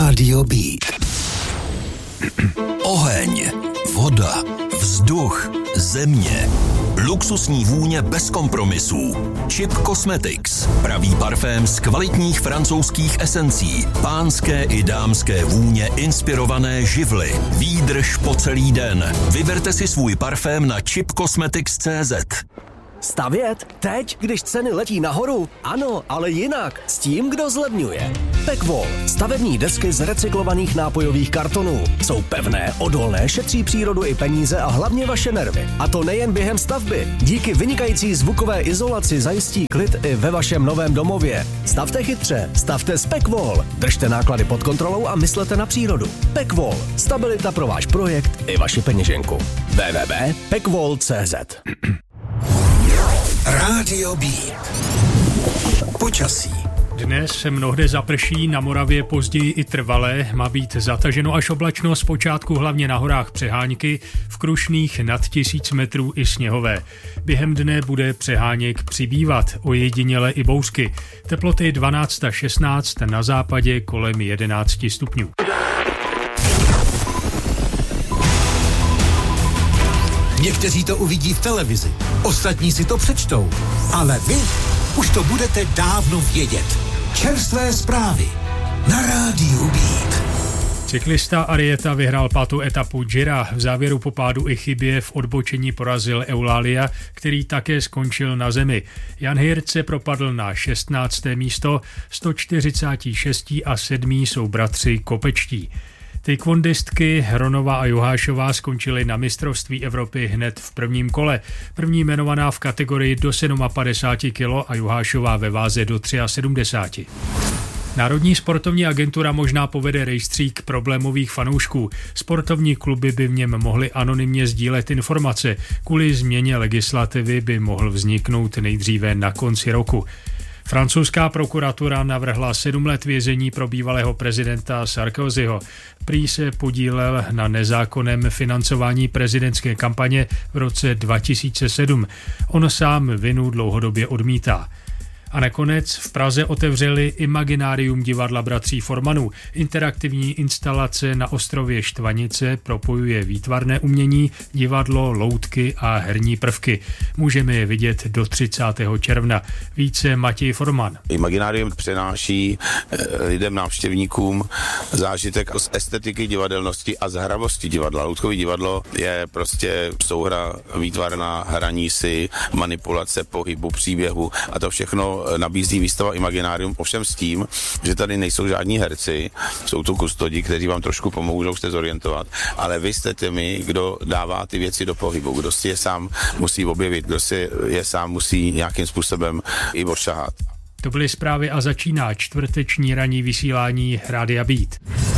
Rádio Beat. Oheň, voda, vzduch, země. Luxusní vůně bez kompromisů. Chip Cosmetics. Pravý parfém z kvalitních francouzských esencí. Pánské i dámské vůně inspirované živly. Výdrž po celý den. Vyberte si svůj parfém na chipcosmetics.cz. Stavět? Teď, když ceny letí nahoru? Ano, ale jinak. S tím, kdo zlevňuje. Pekvol. Stavební desky z recyklovaných nápojových kartonů. Jsou pevné, odolné, šetří přírodu i peníze a hlavně vaše nervy. A to nejen během stavby. Díky vynikající zvukové izolaci zajistí klid i ve vašem novém domově. Stavte chytře. Stavte s Pekvol. Držte náklady pod kontrolou a myslete na přírodu. Pekvol. Stabilita pro váš projekt i vaši peněženku. www.pekvol.cz. Rádio Beat. Počasí. Dnes se mnohde zaprší, na Moravě později i trvale, má být zataženo až oblačno, zpočátku hlavně na horách přehánky, v Krušných nad 1000 metrů i sněhové. Během dne bude přeháněk přibývat, ojediněle i bouřky. Teploty 12 až 16, na západě kolem 11 stupňů. Někteří to uvidí v televizi, ostatní si to přečtou, ale vy už to budete dávno vědět. Čerstvé zprávy na Rádiu Beat. Cyklista Arieta vyhrál 5. etapu Gira. V závěru po pádu i chybě v odbočení porazil Eulalia, který také skončil na zemi. Jan Hirt se propadl na 16. místo, 146 a 7. jsou bratři Kopečtí. Taekwondistky Hronová a Juhášová skončily na mistrovství Evropy hned v prvním kole. První jmenovaná v kategorii do 57 kg a Juhášová ve váze do 73. Národní sportovní agentura možná povede rejstřík problémových fanoušků. Sportovní kluby by v něm mohly anonymně sdílet informace. Kvůli změně legislativy by mohl vzniknout nejdříve na konci roku. Francouzská prokuratura navrhla 7 let vězení pro bývalého prezidenta Sarkozyho. Prý se podílel na nezákonném financování prezidentské kampaně v roce 2007. On sám vinu dlouhodobě odmítá. A nakonec v Praze otevřeli Imaginárium divadla bratří Formanů. Interaktivní instalace na ostrově Štvanice propojuje výtvarné umění, divadlo, loutky a herní prvky. Můžeme je vidět do 30. června. Více Matěj Forman. Imaginárium přináší lidem, návštěvníkům zážitek z estetiky divadelnosti a z hravosti divadla. Loutkový divadlo je prostě souhra výtvarná, hraní si, manipulace pohybu, příběhu a to všechno nabízí výstava Imaginárium, ovšem s tím, že tady nejsou žádní herci, jsou tu kustodi, kteří vám trošku pomůžou se zorientovat, ale vy jste těmi, kdo dává ty věci do pohybu, kdo si je sám musí objevit, kdo si je sám musí nějakým způsobem i odšahat. To byly zprávy a začíná čtvrteční ranní vysílání Rádia Beat.